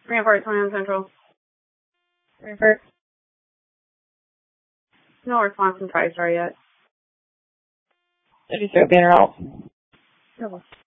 Rampart, 21 Central. Rampart. No response from TriStar yet. Did you throw a banner out? No.